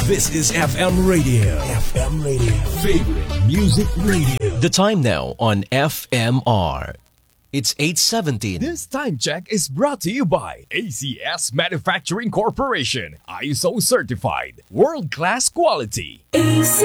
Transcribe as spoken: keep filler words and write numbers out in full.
This is F M Radio. F M Radio. Favorite Music Radio. The time now on F M R. It's eight seventeen. This time check is brought to you by A C S Manufacturing Corporation. I S O certified. World-class quality.